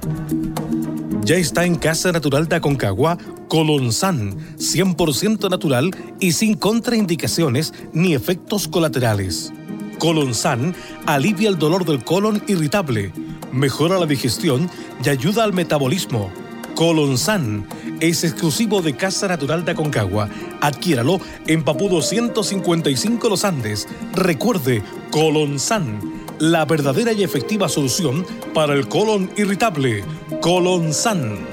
Ya está en Casa Natural de Aconcagua Colonsan, 100% natural y sin contraindicaciones ni efectos colaterales. Colonsan alivia el dolor del colon irritable, mejora la digestión y ayuda al metabolismo. Colonsan es exclusivo de Casa Natural de Aconcagua. Adquiéralo en Papudo 155 Los Andes. Recuerde, Colonsan, la verdadera y efectiva solución para el colon irritable. Colonsan.